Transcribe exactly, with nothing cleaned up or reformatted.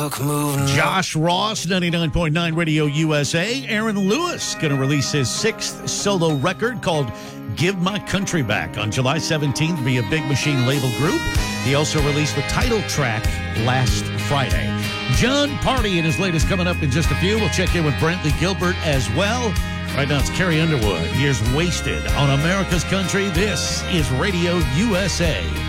clock moving. Josh Ross, ninety-nine point nine Radio U S A. Aaron Lewis going to release his sixth solo record called Give My Country Back on July seventeenth via Big Machine label group. He also released the title track last Friday. John Party and his latest coming up in just a few. We'll check in with Brantley Gilbert as well. Right now it's Carrie Underwood. Here's Wasted on America's Country. This is Radio U S A.